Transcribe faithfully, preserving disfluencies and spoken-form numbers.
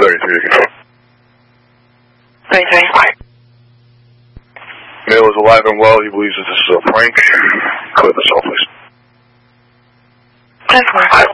thirty-three to control. thirty-three. Male is alive and well. He believes that this is a prank. Clear the cell, please. ten four.